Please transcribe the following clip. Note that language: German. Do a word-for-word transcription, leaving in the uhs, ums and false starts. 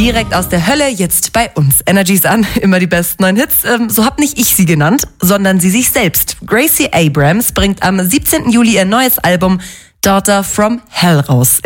Direkt aus der Hölle, jetzt bei uns. Energy's an, immer die besten neuen Hits. Ähm, so hab nicht ich sie genannt, sondern sie sich selbst. Gracie Abrams bringt am siebzehnten Juli ihr neues Album Daughter from Hell raus.